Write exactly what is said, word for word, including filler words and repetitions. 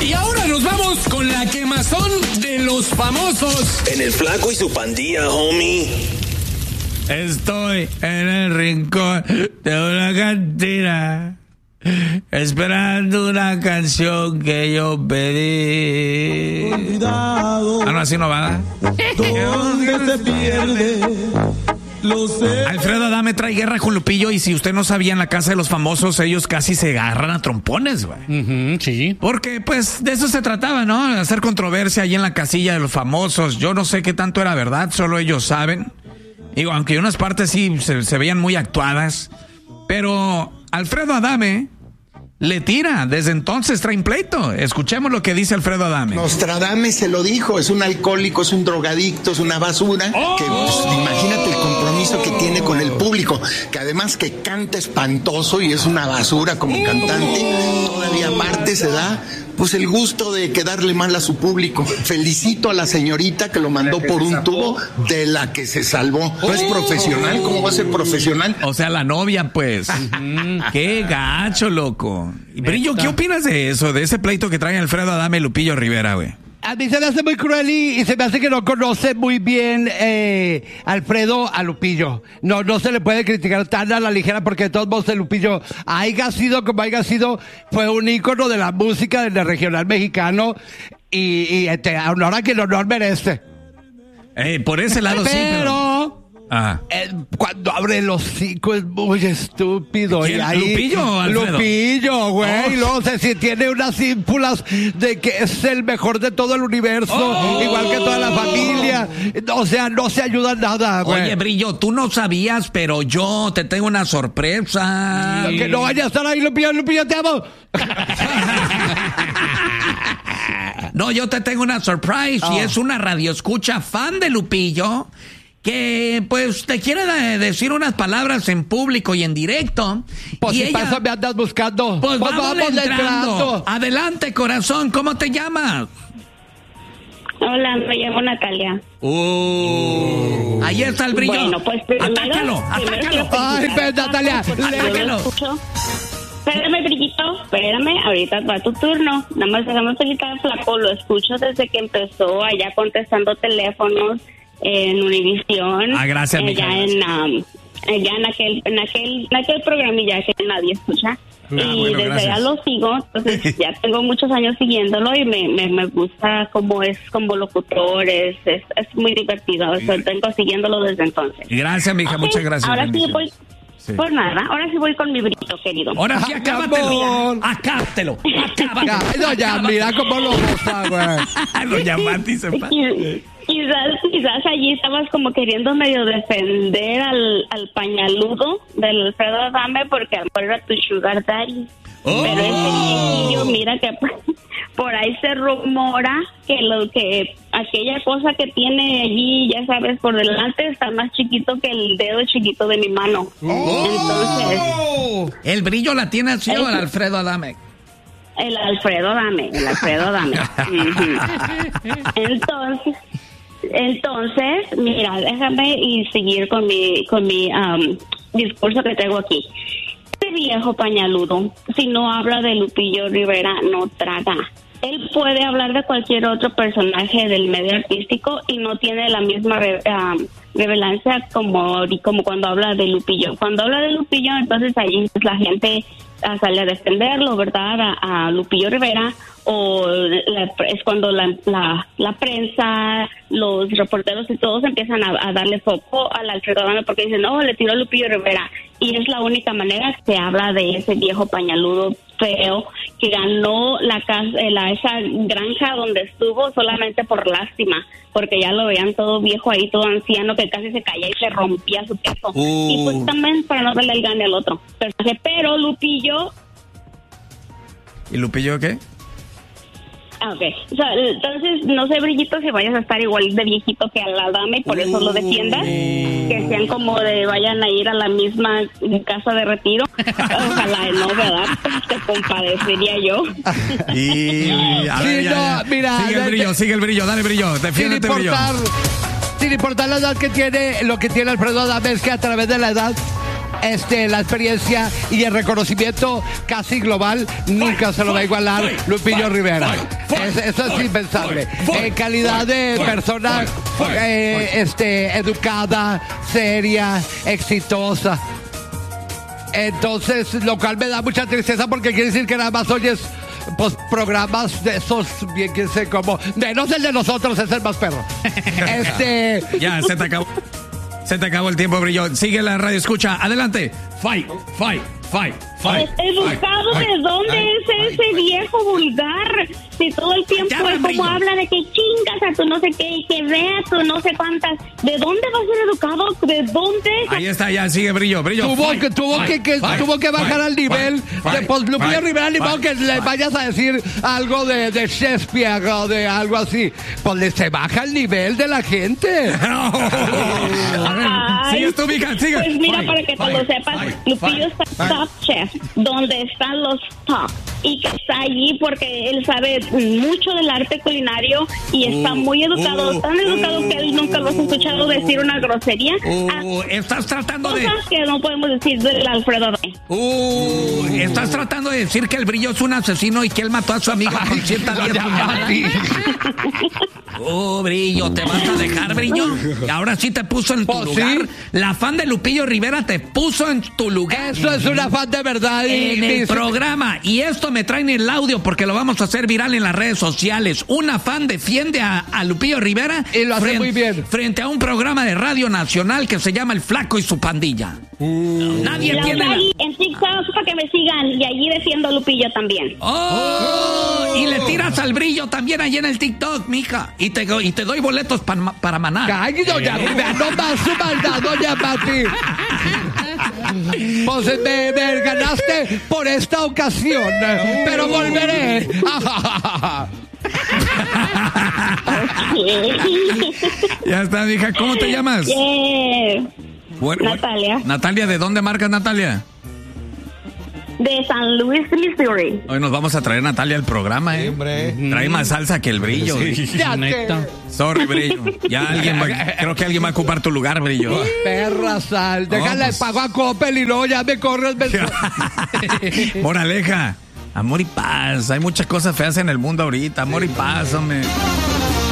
Y ahora nos vamos con la quemazón de los famosos. En el Flaco y su pandilla, homie. Estoy en el rincón de una cantina, esperando una canción que yo pedí. Ah, no, así no va. ¿Dónde se pierde? Lo sé. Alfredo Adame trae guerra con Lupillo, y si usted no sabía, en la casa de los famosos ellos casi se agarran a trompones, güey. Uh-huh, sí. Porque pues de eso se trataba, ¿no? De hacer controversia ahí en la casilla de los famosos. Yo no sé qué tanto era verdad, solo ellos saben. Digo, aunque unas partes sí se, se veían muy actuadas, pero Alfredo Adame le tira. Desde entonces traen pleito. Escuchemos lo que dice Alfredo Adame. Nostradamus se lo dijo, es un alcohólico, es un drogadicto, es una basura. Oh. Que pues, imagínate el compromiso que tiene con el público, que además que canta espantoso y es una basura como cantante, todavía aparte se da pues el gusto de quedarle mal a su público. Felicito a la señorita que lo mandó por un tubo, de la que se salvó. No es profesional, ¿cómo va a ser profesional? O sea, la novia, pues. Qué gacho, loco. Y Brillo, ¿qué opinas de eso? De ese pleito que traen Alfredo Adame y Lupillo Rivera, güey. A mí se me hace muy cruel y, y se me hace que no conoce muy bien eh, Alfredo a Lupillo. No, no se le puede criticar tan a la ligera, porque de todos modos el Lupillo, haya sido como haya sido, fue un ícono de la música del regional mexicano, y, y este, honor a quien honor merece. Eh, por ese lado sí, pero... Ajá. Eh, cuando abre los hocico es muy estúpido. ¿Quién? Y ahí, ¿Lupillo, Alfredo? Lupillo, güey. Oh. Y luego sé si tiene unas ínfulas de que es el mejor de todo el universo, oh. igual que toda la familia. O sea, no se ayuda en nada, güey. Oye, Brillo, tú no sabías, pero yo te tengo una sorpresa. Que no vaya a estar ahí, Lupillo. Lupillo, te amo. No, yo te tengo una surprise, oh. y es una radioescucha fan de Lupillo, que pues te quiere de decir unas palabras en público y en directo. Pues y si ella, pasa me andas buscando. Pues, pues vamos, vamos entrando. Adelante, corazón, ¿cómo te llamas? Hola, me llamo Natalia. Uh, ahí está el Brillo. Bueno, pues primero, atácalo, atácalo. Ay, pues Natalia, atácalo. Espérame, Brillito, espérame, ahorita va tu turno. Nada más déjame felicitar al Flaco, lo escucho desde que empezó allá contestando teléfonos en Univisión. Ah, gracias, allá mija, en, um, allá en aquel, en aquel, en aquel programilla que nadie escucha. Ah, y bueno, desde gracias. allá lo sigo, entonces ya tengo muchos años siguiéndolo y me, me, me gusta cómo es como locutor, es, es, es muy divertido. Estoy tengo siguiéndolo desde entonces. Gracias, mija, okay, muchas gracias. Ahora sí voy. Sí. Por nada, ahora sí voy con mi Brito, querido. Ahora sí, acábatelo. Acábatelo. Acábatelo. No, ya, mira cómo lo goza, güey. Lo llamaste y se pasa. Quizás, quizás allí estabas como queriendo medio defender al, al pañaludo del Alfredo Adame, porque a lo mejor era tu sugar daddy. Oh. Pero ese niño, mira que por ahí se rumora que lo que aquella cosa que tiene allí, ya sabes, por delante está más chiquito que el dedo chiquito de mi mano. Oh. Entonces, el Brillo la tiene así, o el Alfredo Adame. El Alfredo Adame, el Alfredo Adame. Entonces, entonces, mira, déjame y seguir con mi con mi um, discurso que tengo aquí. Este viejo pañaludo, si no habla de Lupillo Rivera, no traga. Él puede hablar de cualquier otro personaje del medio artístico y no tiene la misma re, um, revelancia como, como cuando habla de Lupillo. Cuando habla de Lupillo, entonces ahí la gente uh, sale a defenderlo, ¿verdad? A, a Lupillo Rivera, o la, es cuando la, la, la prensa, los reporteros y todos empiezan a, a darle foco al Alfredo Adame porque dicen, no, le tiró a Lupillo Rivera. Y es la única manera que se habla de ese viejo pañaludo feo que ganó la casa, la, esa granja donde estuvo solamente por lástima, porque ya lo veían todo viejo ahí, todo anciano, que casi se caía y se rompía su queso. Uh. Y pues también para no darle el gane al otro. Pero Lupillo... ¿Y Lupillo qué? Ah, ok. O sea, entonces, no sé, Brillito, si vayas a estar igual de viejito que al Adame, por eso lo defiendas. Que sean como de, vayan a ir a la misma casa de retiro. Ojalá, no, ¿verdad? Te compadecería yo. Y, a ver, sí, ya, no, ya. Mira, sigue el brillo, sigue el brillo, dale brillo, defiéndete, sin brillo. Sin importar la edad que tiene, lo que tiene Alfredo Adame es que a través de la edad este, la experiencia y el reconocimiento casi global nunca se lo va a igualar Lupillo Rivera. Es, eso es impensable. En calidad de persona eh, este, educada, seria, exitosa. Entonces, lo cual me da mucha tristeza porque quiere decir que nada más oyes pues programas de esos, bien que sé cómo, menos el de nosotros, es el más perro. Este. Ya, se te acabó. Se te acabó el tiempo, Brillo. Sigue la radio, escucha. Adelante. Fight, fight, fight, fight. Educado, ¿de dónde fight, es fight, ese viejo vulgar? Si todo el tiempo Ya, es como Brillo. habla de que chingas a tu no sé qué y que vea tu no sé cuántas. ¿De dónde va a ser educado? ¿De dónde? Ahí está, ya sigue, Brillo, Brillo. Tuvo fight, que, tuvo fight, que, que fight, tuvo que bajar fight, al nivel fight, de fight, pues Lupillo fight, Rivera, ni modo fight, que le fight. vayas a decir algo de, de Shakespeare o de algo así. Pues le se baja el nivel de la gente. Ay, Sigue tú, mija, sigue. Pues mira, Fight, para que te fight, lo sepas, fight, Lupillo fight, está fight. top chef, donde están los top, y que está allí porque él sabe mucho del arte culinario y está muy educado, uh, tan educado que él nunca lo has escuchado decir una grosería. Uh, estás tratando de... Cosas que no podemos decir del Alfredo Adame. Uh, estás tratando de decir que el Brillo es un asesino y que él mató a su amiga con ciento diez puñaladas. Oh, Brillo, ¿te vas a dejar, Brillo? Y ahora sí te puso en tu Pues lugar. sí. La fan de Lupillo Rivera te puso en tu lugar. Eso es una fan de verdad. Y, En el y- programa. Y esto me traen el audio porque lo vamos a hacer viral en las redes sociales. Una fan defiende a, a Lupillo Rivera. Y lo hace frente, muy bien. Frente a un programa de radio nacional que se llama El Flaco y su Pandilla. Nadie La tiene la... Yagi en TikTok para que me sigan y allí defiendo a Lupillo también. ¡Oh! Y le tiras al Brillo también allí en el TikTok, mija. Y te, y te doy boletos pa- para Maná. Ay, doña, vea nomás su maldad, doña Pati. Pues me, me ganaste por esta ocasión, pero volveré. Ya está, mija. ¿Cómo te llamas? Yeah. Bueno, Natalia. Natalia, ¿de dónde marcas, Natalia? De San Luis, Missouri. Hoy nos vamos a traer a Natalia al programa, ¿eh? Trae más salsa que el Brillo. Ya te- Sorry, Brillo. Ya alguien va, creo que alguien va a ocupar tu lugar, Brillo. Perra sal, déjale pues. pago a Coppel y luego ya me corres. me- Moraleja, amor y paz. Hay muchas cosas feas en el mundo ahorita. Amor y paz, hombre.